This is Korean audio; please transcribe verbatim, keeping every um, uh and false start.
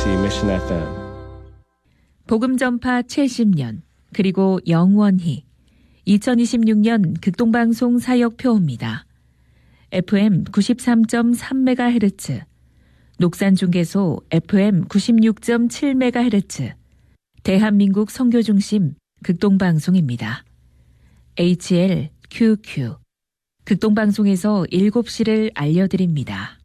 케이비씨 Mission 에프엠. 복음 전파 칠십 년 그리고 영원히 이천이십육 년 극동방송 사역표입니다. 에프엠 구십삼 점 삼 메가헤르츠, 녹산중계소 에프엠 구십육 점 칠 메가헤르츠, 대한민국 선교중심 극동방송입니다. 에이치엘큐큐 극동방송에서 일곱 시를 알려드립니다.